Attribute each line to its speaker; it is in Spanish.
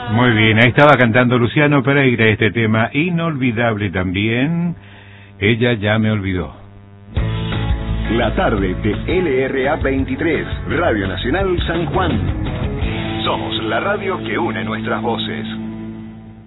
Speaker 1: Muy bien, ahí estaba cantando Luciano Pereira este tema inolvidable también. Ella ya me olvidó.
Speaker 2: La tarde de LRA 23, Radio Nacional San Juan. Somos la radio que une nuestras voces.